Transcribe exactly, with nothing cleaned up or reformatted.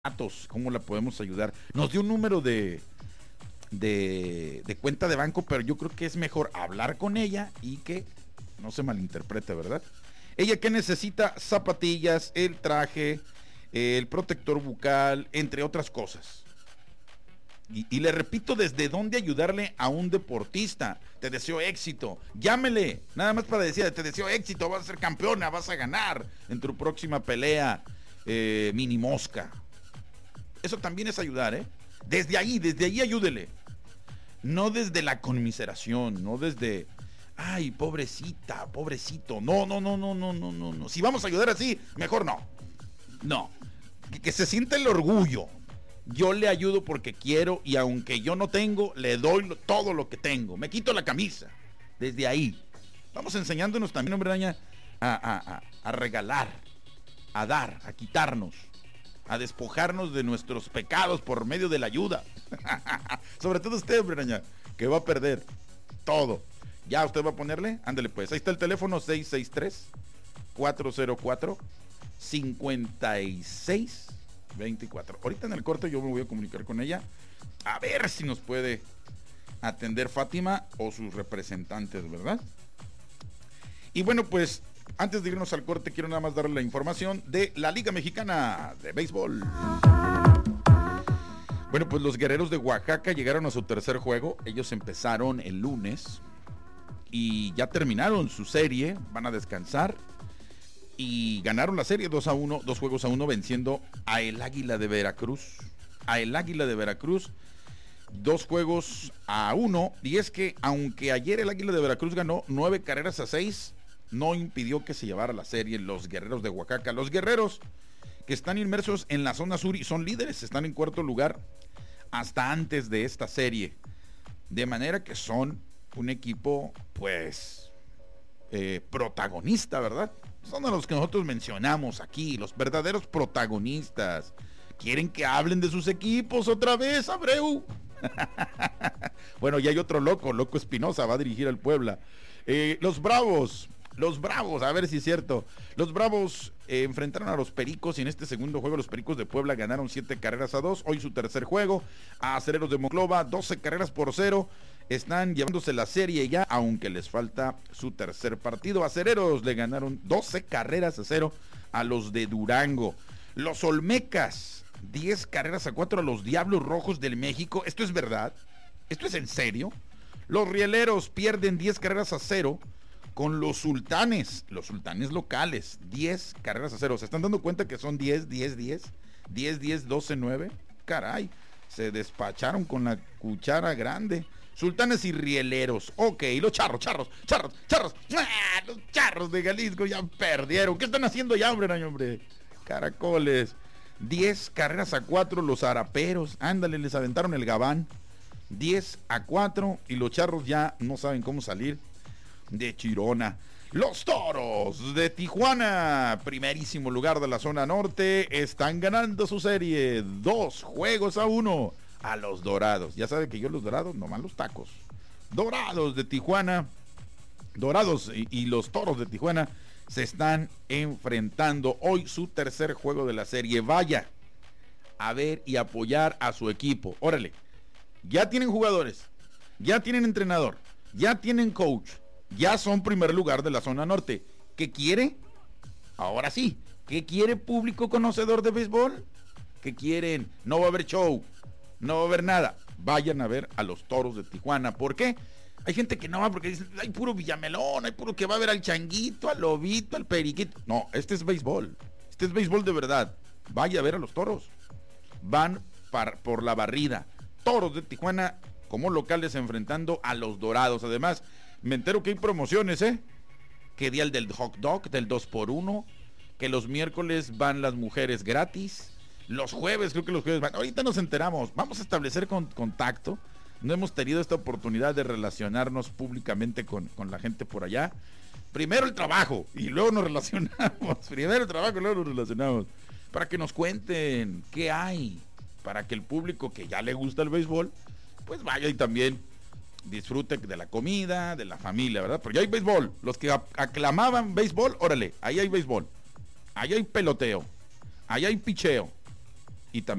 datos, cómo la podemos ayudar. Nos dio un número de, de, de cuenta de banco, pero yo creo que es mejor hablar con ella y que no se malinterprete, ¿verdad? Ella que necesita zapatillas, el traje, el protector bucal, entre otras cosas. Y, y le repito, desde dónde ayudarle a un deportista. Te deseo éxito. Llámele, nada más para decir, te deseo éxito, vas a ser campeona, vas a ganar en tu próxima pelea eh, mini mosca. Eso también es ayudar, ¿eh? Desde ahí, desde ahí ayúdele. No desde la conmiseración, no desde, ay, pobrecita, pobrecito. No, no, no, no, no, no, no, no. Si vamos a ayudar así, mejor no. No. Que, que se sienta el orgullo. Yo le ayudo porque quiero y aunque yo no tengo, le doy lo, todo lo que tengo. Me quito la camisa. Desde ahí. Vamos enseñándonos también, hombre araña, a, a, a, a regalar, a dar, a quitarnos, a despojarnos de nuestros pecados por medio de la ayuda. Sobre todo usted, hombre araña, que va a perder todo. ¿Ya usted va a ponerle? Ándale pues. Ahí está el teléfono seis seis tres, cuatro cero cuatro, cinco seis veinticuatro. Ahorita en el corte yo me voy a comunicar con ella a ver si nos puede atender Fátima o sus representantes, ¿verdad? Y bueno, pues antes de irnos al corte quiero nada más darle la información de la Liga Mexicana de Béisbol. Bueno, pues los Guerreros de Oaxaca llegaron a su tercer juego. Ellos empezaron el lunes y ya terminaron su serie, van a descansar. Y ganaron la serie dos a uno, dos juegos a uno, venciendo a el Águila de Veracruz. A el Águila de Veracruz, dos juegos a uno. Y es que, aunque ayer el Águila de Veracruz ganó nueve carreras a seis, no impidió que se llevara la serie los Guerreros de Oaxaca. Los Guerreros, que están inmersos en la zona sur y son líderes, están en cuarto lugar hasta antes de esta serie. De manera que son un equipo, pues, eh, protagonista, ¿verdad? Son de los que nosotros mencionamos aquí, los verdaderos protagonistas. ¿Quieren que hablen de sus equipos otra vez, Abreu? Bueno, ya hay otro loco, Loco Espinosa, va a dirigir al Puebla. Eh, los Bravos, los Bravos, a ver si es cierto. Los Bravos eh, enfrentaron a los Pericos y en este segundo juego los Pericos de Puebla ganaron siete carreras a dos. Hoy su tercer juego, a Acereros de Monclova, doce carreras por cero. Están llevándose la serie ya, aunque les falta su tercer partido. Acereros le ganaron doce carreras a cero a los de Durango. Los Olmecas, diez carreras a cuatro a los Diablos Rojos del México. ¿Esto es verdad? ¿Esto es en serio? Los Rieleros pierden diez carreras a cero con los Sultanes, los Sultanes locales, diez carreras a cero. ¿Se están dando cuenta que son diez, diez, diez? diez, diez, doce, nueve. Caray, se despacharon con la cuchara grande. Sultanes y Rieleros. Ok, los charros, charros, charros, charros. ¡Ah! Los charros de Jalisco ya perdieron. ¿Qué están haciendo ya, hombre, hombre? Caracoles. diez carreras a cuatro los Araperos. Ándale, les aventaron el gabán. diez a cuatro y los charros ya no saben cómo salir de Chirona. Los Toros de Tijuana, primerísimo lugar de la zona norte, están ganando su serie. Dos juegos a uno. A los Dorados. Ya sabe que yo los Dorados, nomás los tacos. Dorados de Tijuana. Dorados y, y los Toros de Tijuana se están enfrentando hoy su tercer juego de la serie. Vaya a ver y apoyar a su equipo. Órale, ya tienen jugadores, ya tienen entrenador, ya tienen coach, ya son primer lugar de la zona norte. ¿Qué quiere? Ahora sí, ¿qué quiere público conocedor de béisbol? ¿Qué quieren? No va a haber show. No va a haber nada. Vayan a ver a los Toros de Tijuana. ¿Por qué? Hay gente que no va porque dice, hay puro Villamelón, hay puro que va a ver al Changuito, al Lobito, al Periquito. No, este es béisbol. Este es béisbol de verdad. Vaya a ver a los Toros. Van par, por la barrida. Toros de Tijuana como locales enfrentando a los Dorados. Además, me entero que hay promociones, ¿eh? Que día el del hot dog, del dos por uno. Que los miércoles van las mujeres gratis. Los jueves, creo que los jueves van. Ahorita nos enteramos. Vamos a establecer con, contacto. No hemos tenido esta oportunidad de relacionarnos públicamente con, con la gente por allá. Primero el trabajo y luego nos relacionamos. Primero el trabajo y luego nos relacionamos. Para que nos cuenten qué hay. Para que el público que ya le gusta el béisbol, pues vaya y también disfrute de la comida, de la familia, ¿verdad? Pero ya hay béisbol. Los que aclamaban béisbol, órale, ahí hay béisbol. Ahí hay peloteo. Ahí hay picheo. Y también